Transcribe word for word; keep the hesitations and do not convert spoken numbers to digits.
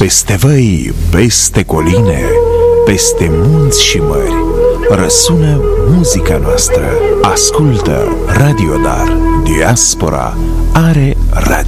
Peste văi, peste coline, peste munți și mări, răsună muzica noastră. Ascultă Radio Dar. Diaspora are radio.